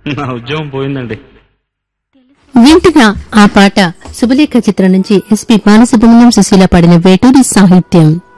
నా ఉద్యోగం పోయిందండి. వింటున్న ఆ పాట శుభలేఖ చిత్రం నుంచి ఎస్పి బాలసుబ్రహ్మణ్యం సుశీల పాడిన వేటూరి సాహిత్యం.